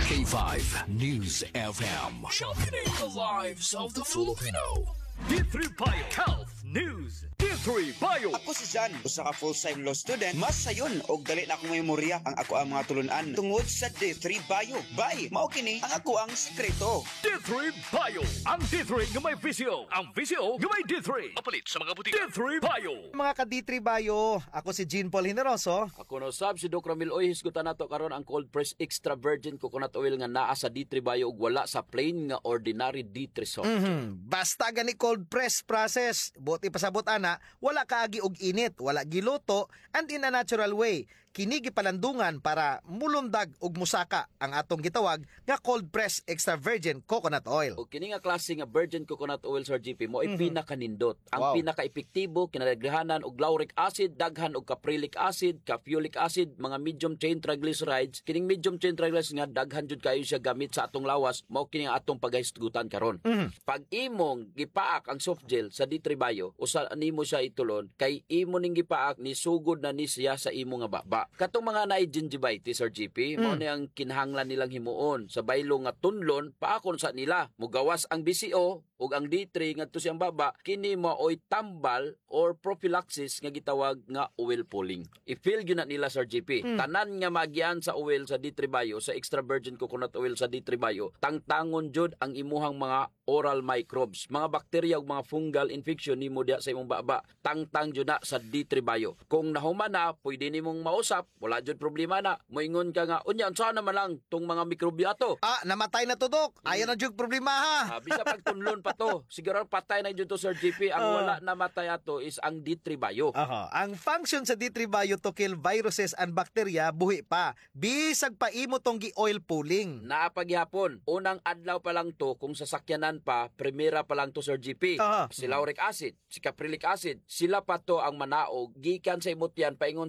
K5 News FM. Championing the lives of the Filipino. D3 Bio Health News. D3 Bio. Ako si Jan, usa ka full-time law student. Mas sayon og dali na akong memorya ang ako ang mga tulunan tungod sa D3 Bio. Bay, mao kini ang ako ang sekreto. D3 Bio. Ang D3 nga may visyo. Ang visyo nga may D3. Mapalit sa mga butika. D3 Bio. Mga ka-D3 Bio, ako si Jean Paul Generoso. Ako no sab si Doc Ramil Oy, hisgutan nato karon ang cold press extra virgin coconut oil nga naa sa D3 Bio ug wala sa plain nga ordinary D3 soft. Basta gani cold press process, buti pasabot ana, wala kaagi og init, wala giluto, and in a natural way. Kini gipalandungan para mulundag og musaka ang atong gitawag nga cold press extra virgin coconut oil. O kini nga klase nga virgin coconut oil Sir GP mo ay pinakanindot. Ang Wow. pinaka-epektibo kinadaghanan og lauric acid, daghan og caprylic acid, caffeolic acid, mga medium chain triglycerides. Kining medium chain triglycerides nga daghan jud kayo siya gamit sa atong lawas, mao kini nga atong paghisgutan karon. Pag imong gipaak ang soft gel sa D3 Bio, usa nimo siya itulon kay imo ning gipaak ni sugod na ni siya sa imo nga baba. Katong mga naay gingivitis Sir GP, mao ni ang kinahanglan nilang himuon sa baylo nga tunlon paakon sa nila. Mugawas ang BCO ug ang D3 ngadto siyang baba, kini maoy tambal or prophylaxis nga gitawag nga oil pulling. I-feel gyud na nila Sir GP. Tanan nga magian sa oil sa D3 Bio, sa extra virgin coconut oil sa D3 Bio, tangtangon jud ang imuhang mga oral microbes, mga bakterya ug mga fungal infection nimo diha sa imong baba. Tangtang jud na sa D3 Bio. Kung nahuman na, pwede nimong mausap, wala jud problema na. Moingon ka nga, unya unsa naman lang tong mga mikrobyato. Namatay na tudok. Ayaw na jug problema ha. Bisa pagtunlon pa to. Siguro patay na dito Sir GP. Ang wala na matay ato is ang D3 Bio. Ang function sa D3 Bio to kill viruses and bacteria buhi pa. Bisag pa imo tong gi-oil pulling. Napaghapon, unang adlaw pa lang to kung sasakyanan pa, primera pa lang to Sir GP. Si lauric acid, si caprylic acid, sila pa to ang manaog gikan sa imot yan paingon